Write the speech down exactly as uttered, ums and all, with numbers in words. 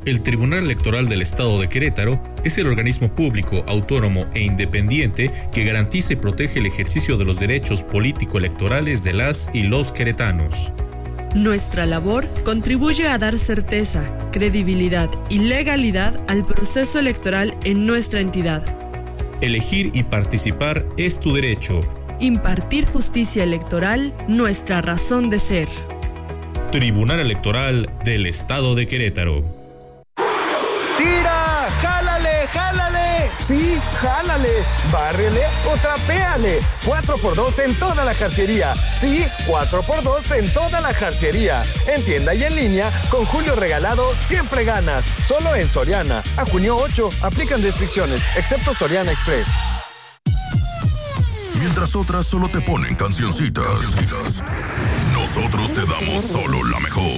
El Tribunal Electoral del Estado de Querétaro es el organismo público, autónomo e independiente que garantiza y protege el ejercicio de los derechos político-electorales de las y los queretanos. Nuestra labor contribuye a dar certeza, credibilidad y legalidad al proceso electoral en nuestra entidad. Elegir y participar es tu derecho. Impartir justicia electoral, nuestra razón de ser. Tribunal Electoral del Estado de Querétaro. ¡Tira! ¡Jálale! ¡Jálale! Sí, jálale, bárrele o trapéale. cuatro por dos en toda la jarciería. Sí, cuatro por dos en toda la jarciería. En tienda y en línea, con Julio Regalado siempre ganas. Solo en Soriana. A junio ocho, aplican restricciones, excepto Soriana Express. Mientras otras solo te ponen cancioncitas, nosotros te damos solo la mejor.